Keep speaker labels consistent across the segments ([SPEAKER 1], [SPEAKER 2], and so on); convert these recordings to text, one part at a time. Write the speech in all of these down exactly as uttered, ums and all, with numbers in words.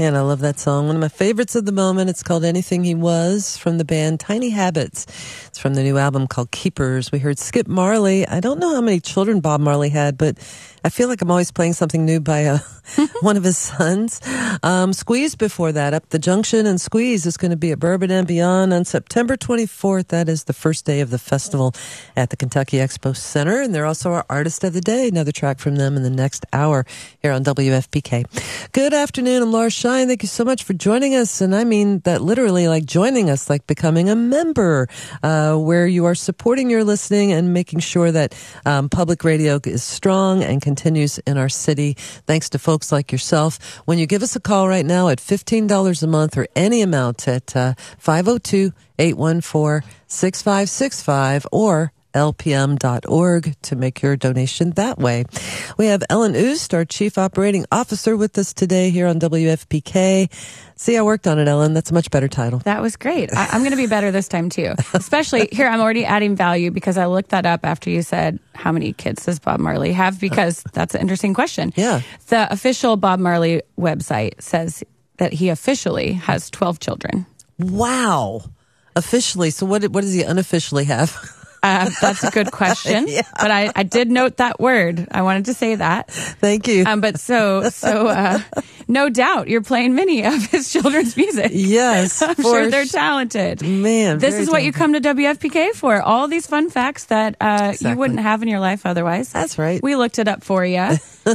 [SPEAKER 1] Man, I love that song. One of my favorites of the moment. It's called Anything He Was from the band Tiny Habits. It's from the new album called Keepers. We heard Skip Marley. I don't know how many children Bob Marley had, but I feel like I'm always playing something new by uh, one of his sons. Um, Squeeze before that, Up the Junction, and Squeeze is going to be at Bourbon and Beyond on September twenty-fourth. That is the first day of the festival at the Kentucky Expo Center, and they're also our Artist of the Day. Another track from them in the next hour here on W F P K. Good afternoon. I'm Laura Shine. Thank you so much for joining us, and I mean that literally, like joining us, like becoming a member, uh, where you are supporting your listening and making sure that um, public radio is strong and continues in our city. Thanks to folks like yourself. When you give us a call right now at fifteen dollars a month or any amount at uh, five oh two, eight one four, six five six five or L P M dot org to make your donation that way. We have Ellen Oost, our Chief Operating Officer, with us today here on W F P K. See, I worked on it, Ellen. That's a much better title.
[SPEAKER 2] That was great. I, I'm going to be better this time, too. Especially here, I'm already adding value because I looked that up after you said, how many kids does Bob Marley have? Because that's an interesting question.
[SPEAKER 1] Yeah.
[SPEAKER 2] The official Bob Marley website says that he officially has twelve children.
[SPEAKER 1] Wow. Officially. So what, what does he unofficially have?
[SPEAKER 2] Uh, that's a good question, yeah. But I, I did note that word. I wanted to say that.
[SPEAKER 1] Thank you.
[SPEAKER 2] Um, but so, so, uh, no doubt you're playing many of his children's music.
[SPEAKER 1] Yes.
[SPEAKER 2] I'm sure they're talented.
[SPEAKER 1] Man.
[SPEAKER 2] This is what talented. You come to W F P K for. All these fun facts that, uh,
[SPEAKER 1] exactly.
[SPEAKER 2] you wouldn't have in your life otherwise.
[SPEAKER 1] That's right.
[SPEAKER 2] We looked it up for you.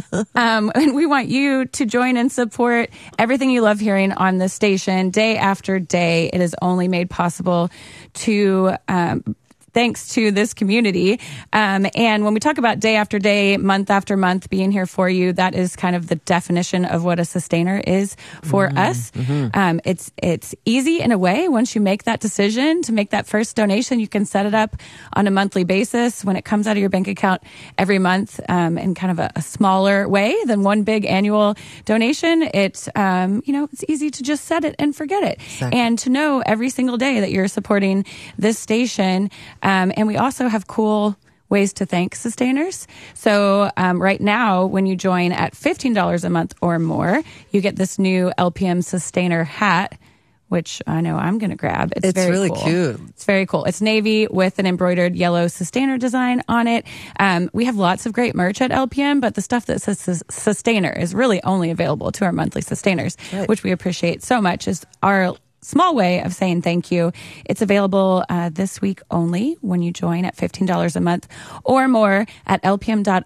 [SPEAKER 2] um, and we want you to join and support everything you love hearing on this station day after day. It is only made possible to, um, thanks to this community. Um, and when we talk about day after day, month after month being here for you, that is kind of the definition of what a sustainer is for mm-hmm. us. Mm-hmm. Um, it's it's easy in a way. Once you make that decision to make that first donation, you can set it up on a monthly basis when it comes out of your bank account every month um, in kind of a, a smaller way than one big annual donation. It, um, you know, it's easy to just set it and forget it. Exactly. And to know every single day that you're supporting this station. Um, and we also have cool ways to thank sustainers. So um, right now, when you join at fifteen dollars a month or more, you get this new L P M Sustainer hat, which I know I'm going to grab. It's,
[SPEAKER 1] it's
[SPEAKER 2] very
[SPEAKER 1] really
[SPEAKER 2] cool.
[SPEAKER 1] cute.
[SPEAKER 2] It's very cool. It's navy with an embroidered yellow sustainer design on it. Um, we have lots of great merch at L P M, but the stuff that says sus- sustainer is really only available to our monthly sustainers, right. Which we appreciate so much. Is our small way of saying thank you. It's available uh, this week only when you join at fifteen dollars a month or more at L P M dot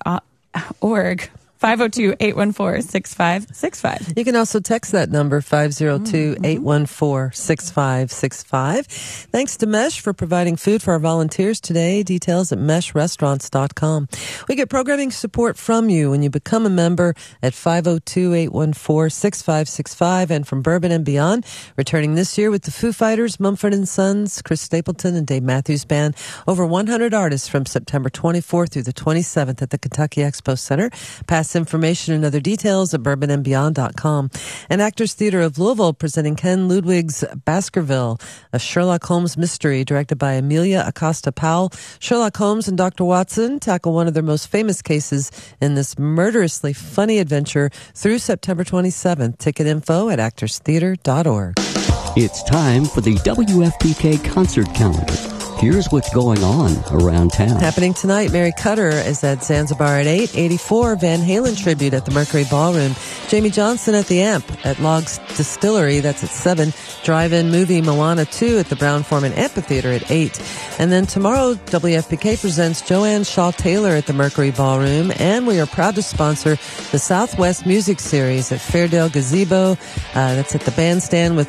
[SPEAKER 2] org. five oh two, eight one four, six five six five.
[SPEAKER 1] You can also text that number, five oh two, eight one four, six five six five. Thanks to Mesh for providing food for our volunteers today. Details at mesh restaurants dot com. We get programming support from you when you become a member at five oh two, eight one four, six five six five. And from Bourbon and Beyond, returning this year with the Foo Fighters, Mumford and Sons, Chris Stapleton, and Dave Matthews Band. Over one hundred artists from September twenty-fourth through the twenty-seventh at the Kentucky Expo Center. Past information and other details at bourbon and beyond dot com. And Actors Theater of Louisville presenting Ken Ludwig's Baskerville, a Sherlock Holmes mystery directed by Amelia Acosta Powell. Sherlock Holmes and Doctor Watson tackle one of their most famous cases in this murderously funny adventure through September twenty-seventh. Ticket info at actors theater dot org.
[SPEAKER 3] It's time for the W F P K concert calendar. Here's what's going on around town.
[SPEAKER 1] Happening tonight, Mary Cutter is at Zanzibar at eight. eighty-four, Van Halen tribute at the Mercury Ballroom. Jamie Johnson at the Amp at Logs Distillery, that's at seven. Drive-in movie Moana two at the Brown-Forman Amphitheater at eight. And then tomorrow, W F P K presents Joanne Shaw Taylor at the Mercury Ballroom. And we are proud to sponsor the Southwest Music Series at Fairdale Gazebo. Uh, that's at the bandstand with